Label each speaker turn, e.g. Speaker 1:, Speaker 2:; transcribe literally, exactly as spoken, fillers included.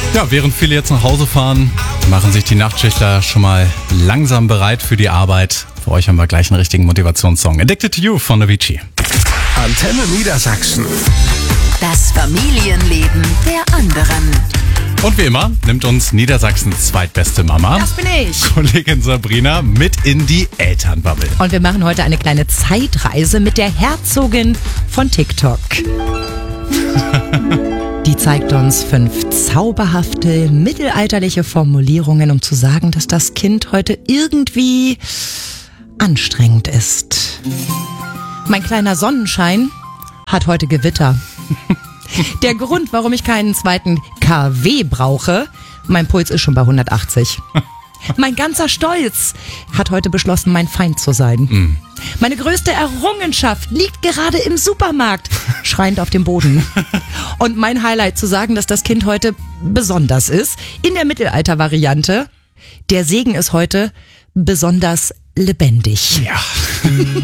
Speaker 1: Ja, während viele jetzt nach Hause fahren, machen sich die Nachtschichtler schon mal langsam bereit für die Arbeit. Für euch haben wir gleich einen richtigen Motivationssong. Addicted to You von Avicii.
Speaker 2: Antenne Niedersachsen.
Speaker 3: Das Familienleben der anderen.
Speaker 1: Und wie immer nimmt uns Niedersachsens zweitbeste Mama,
Speaker 4: Das bin ich.
Speaker 1: Kollegin Sabrina, mit in die Elternbubble.
Speaker 4: Und wir machen heute eine kleine Zeitreise mit der Herzogin von TikTok. Die zeigt uns fünf zauberhafte, mittelalterliche Formulierungen, um zu sagen, dass das Kind heute irgendwie anstrengend ist. Mein kleiner Sonnenschein hat heute Gewitter. Der Grund, warum ich keinen zweiten K W brauche, mein Puls ist schon bei hundertachtzig. Mein ganzer Stolz hat heute beschlossen, mein Feind zu sein. Mm. Meine größte Errungenschaft liegt gerade im Supermarkt, schreiend auf dem Boden. Und mein Highlight zu sagen, dass das Kind heute besonders ist, in der Mittelalter-Variante, der Segen ist heute besonders lebendig.
Speaker 1: Ja.